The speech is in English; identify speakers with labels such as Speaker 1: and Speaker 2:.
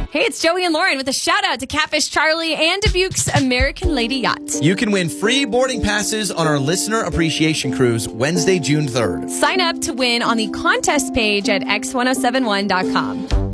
Speaker 1: Hey, it's Joey and Lauren with a shout out to Catfish Charlie and Dubuque's American Lady Yacht.
Speaker 2: You can win free boarding passes on our listener appreciation cruise Wednesday, June 3rd.
Speaker 1: Sign up to win on the contest page at x1071.com.